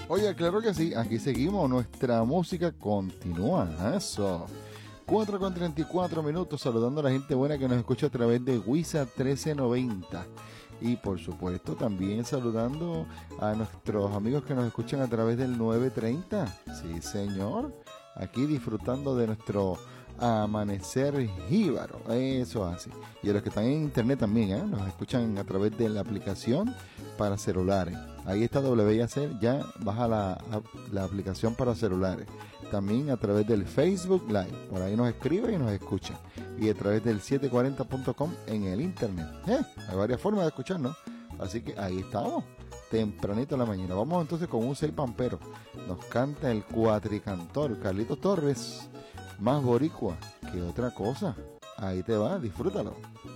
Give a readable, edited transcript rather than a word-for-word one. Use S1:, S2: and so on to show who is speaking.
S1: Oye, claro que sí, aquí seguimos, nuestra música continúa, eso. 4:34, saludando a la gente buena que nos escucha a través de Wisa 1390. Y por supuesto también saludando a nuestros amigos que nos escuchan a través del 930. Sí, señor. Aquí disfrutando de nuestro amanecer jíbaro. Eso así. Y a los que están en internet también, nos escuchan a través de la aplicación para celulares. Ahí está WIAC, ya baja la aplicación para celulares. También a través del Facebook Live. Por ahí nos escribe y nos escucha. Y a través del 740.com en el internet. Hay varias formas de escucharnos. Así que ahí estamos, tempranito en la mañana. Vamos entonces con un 6 pampero. Nos canta el cuatricantor Carlitos Torres, más boricua que otra cosa. Ahí te va, disfrútalo.